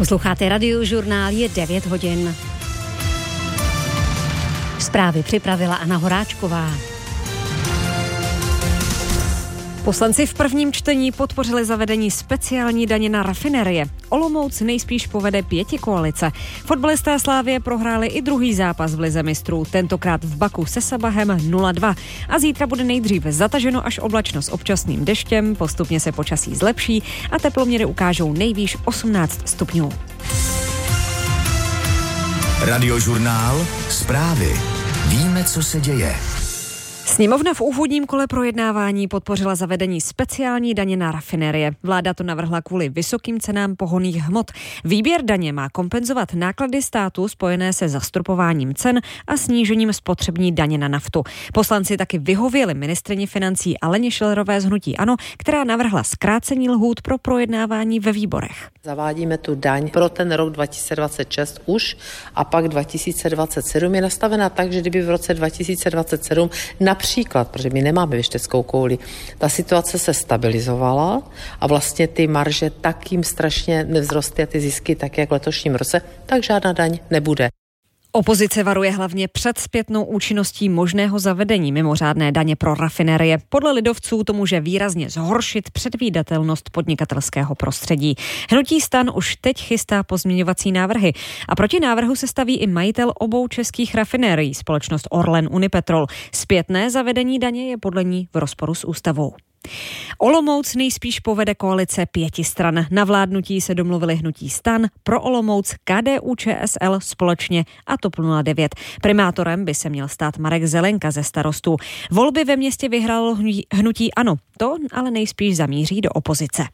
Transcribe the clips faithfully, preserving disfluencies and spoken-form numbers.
Posloucháte Radiožurnál, je devět hodin. Zprávy připravila Anna Horáčková. Poslanci v prvním čtení podpořili zavedení speciální daně na rafinerie. Olomouc nejspíš povede pětikoalice. Fotbalisté Slavie prohráli i druhý zápas v lize mistrů, tentokrát v Baku se Sabahem nula dva. A zítra bude nejdříve zataženo až oblačno s občasným deštěm, postupně se počasí zlepší a teploměry ukážou nejvýš osmnáct stupňů. Radiožurnál, zprávy. Víme, co se děje. Sněmovna v úvodním kole projednávání podpořila zavedení speciální daně na rafinerie. Vláda to navrhla kvůli vysokým cenám pohonných hmot. Výběr daně má kompenzovat náklady státu spojené se zastropováním cen a snížením spotřební daně na naftu. Poslanci taky vyhověli ministryni financí Aleně Schillerové z hnutí ANO, která navrhla zkrácení lhůt pro projednávání ve výborech. Zavádíme tu daň pro ten rok dva tisíce dvacet šest už a pak dva tisíce dvacet sedm je nastavena tak, že kdyby v roce dva tisíce dvacet sedm například, protože my nemáme věšteckou kouli, ta situace se stabilizovala a vlastně ty marže tak jim strašně nevzrostly a ty zisky tak, jak v letošním roce, tak žádná daň nebude. Opozice varuje hlavně před zpětnou účinností možného zavedení mimořádné daně pro rafinerie. Podle lidovců to může výrazně zhoršit předvídatelnost podnikatelského prostředí. Hnutí STAN už teď chystá pozměňovací návrhy a proti návrhu se staví i majitel obou českých rafinerií, společnost Orlen Unipetrol. Zpětné zavedení daně je podle ní v rozporu s ústavou. Olomouc nejspíš povede koalice pěti stran. Na vládnutí se domluvili hnutí STAN, Pro Olomouc, K D U Č S L společně a TOP nula devět. Primátorem by se měl stát Marek Zelenka ze Starostů. Volby ve městě vyhrálo hnutí ANO, to ale nejspíš zamíří do opozice.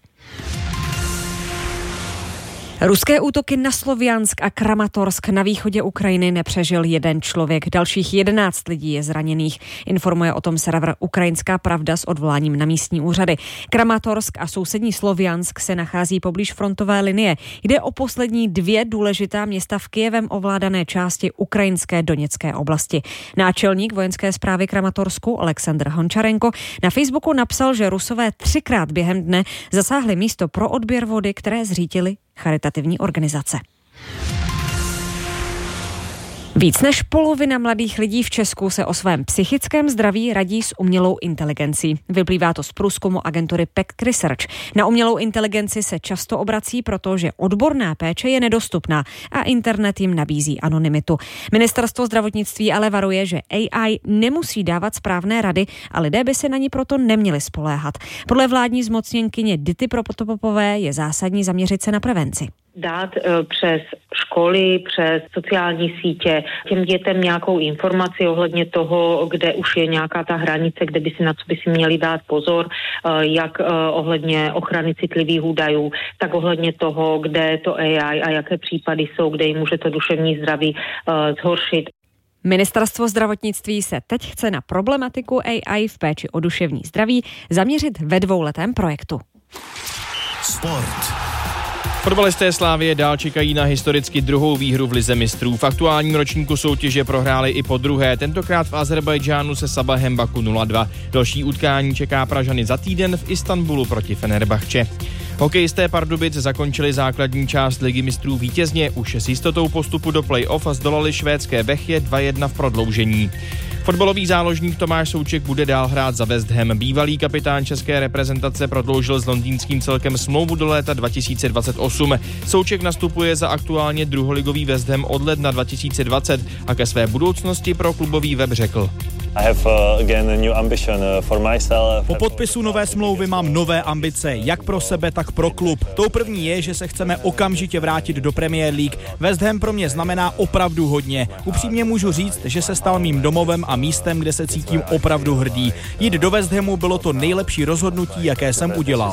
Ruské útoky na Sloviansk a Kramatorsk na východě Ukrajiny nepřežil jeden člověk. Dalších jedenáct lidí je zraněných. Informuje o tom server Ukrajinská pravda s odvoláním na místní úřady. Kramatorsk a sousední Sloviansk se nachází poblíž frontové linie. Jde o poslední dvě důležitá města v Kyjevem ovládané části ukrajinské Doněcké oblasti. Náčelník vojenské správy Kramatorsku Alexandr Hončarenko na Facebooku napsal, že Rusové třikrát během dne zasáhli místo pro odběr vody, které zřítili charitativní organizace. Víc než polovina mladých lidí v Česku se o svém psychickém zdraví radí s umělou inteligencí. Vyplývá to z průzkumu agentury P E C Research. Na umělou inteligenci se často obrací, protože odborná péče je nedostupná a internet jim nabízí anonymitu. Ministerstvo zdravotnictví ale varuje, že A I nemusí dávat správné rady a lidé by se na ní proto neměli spoléhat. Podle vládní zmocněnkyně Dity Protopopové je zásadní zaměřit se na prevenci. Dát přes školy, přes sociální sítě těm dětem nějakou informaci ohledně toho, kde už je nějaká ta hranice, kde by si na co by si měli dát pozor, jak ohledně ochrany citlivých údajů, tak ohledně toho, kde je to A I a jaké případy jsou, kde jim může to duševní zdraví zhoršit. Ministerstvo zdravotnictví se teď chce na problematiku A I v péči o duševní zdraví zaměřit ve dvouletém projektu. Sport. Fotbalisté Slavie dál čekají na historicky druhou výhru v lize mistrů. V aktuálním ročníku soutěže prohráli i po druhé, tentokrát v Azerbajdžánu se Sabahem Baku nula dva. Další utkání čeká Pražany za týden v Istanbulu proti Fenerbahče. Hokejisté Pardubic zakončili základní část ligy mistrů vítězně, už s jistotou postupu do play-off a zdolali švédské Bechje dva jedna v prodloužení. Fotbalový záložník Tomáš Souček bude dál hrát za West Ham. Bývalý kapitán české reprezentace prodloužil s londýnským celkem smlouvu do léta dva tisíce dvacet osm. Souček nastupuje za aktuálně druholigový West Ham od ledna dva tisíce dvacet a ke své budoucnosti pro klubový web řekl: Po podpisu nové smlouvy mám nové ambice, jak pro sebe, tak pro klub. Tou první je, že se chceme okamžitě vrátit do Premier League. West Ham pro mě znamená opravdu hodně. Upřímně můžu říct, že se stal mým domovem a místem, kde se cítím opravdu hrdý. Jít do West Hamu bylo to nejlepší rozhodnutí, jaké jsem udělal.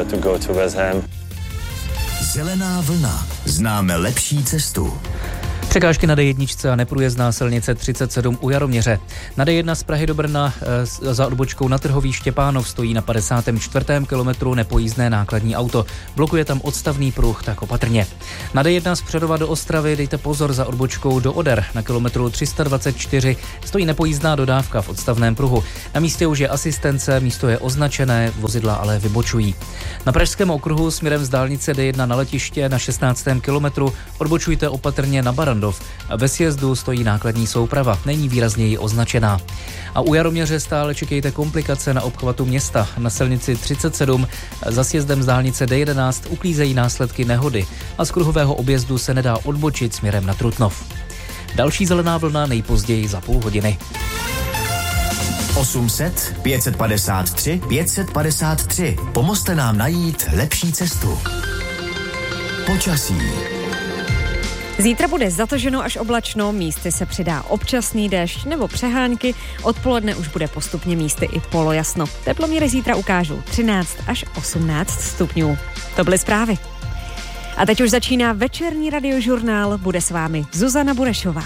Zelená vlna. Známe lepší cestu. Překážky na D jedna a neprůjezdná silnice třicet sedm u Jaroměře. Na D jedna z Prahy do Brna e, za odbočkou na Trhový Štěpánov stojí na padesátém čtvrtém kilometru nepojízdné nákladní auto. Blokuje tam odstavný pruh, tak opatrně. Na D jedna z Přerova do Ostravy dejte pozor za odbočkou do Oder. Na kilometru tři sta dvacet čtyři stojí nepojízdná dodávka v odstavném pruhu. Na místě už je asistence, místo je označené, vozidla ale vybočují. Na Pražském okruhu směrem z dálnice D jedna na letiště na šestnáctém kilometru odbočujte opatrně na Barandov. Ve sjezdu stojí nákladní souprava, není výrazněji označená. A u Jaroměře stále čekejte komplikace na obchvatu města. Na silnici třicet sedm za sjezdem z dálnice D jedenáct uklízejí následky nehody a z kruhového objezdu se nedá odbočit směrem na Trutnov. Další zelená vlna nejpozději za půl hodiny. osm set pět set padesát tři pět set padesát tři. Pomozte nám najít lepší cestu. Počasí. Zítra bude zataženo až oblačno, místy se přidá občasný déšť nebo přehánky, odpoledne už bude postupně místy i polojasno. Teploměry zítra ukážou třináct až osmnáct stupňů. To byly zprávy. A teď už začíná večerní radiožurnál, bude s vámi Zuzana Burešová.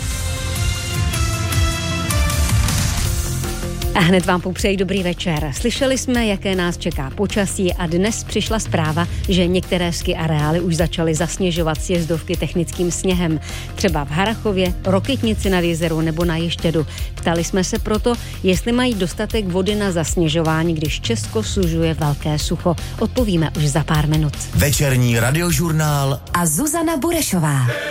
A hned vám popřeji dobrý večer. Slyšeli jsme, jaké nás čeká počasí a dnes přišla zpráva, že některé ski areály už začaly zasněžovat sjezdovky technickým sněhem. Třeba v Harrachově, Rokytnici nad Jezeru nebo na Ještědu. Ptali jsme se proto, jestli mají dostatek vody na zasněžování, když Česko sužuje velké sucho. Odpovíme už za pár minut. Večerní radiožurnál a Zuzana Burešová.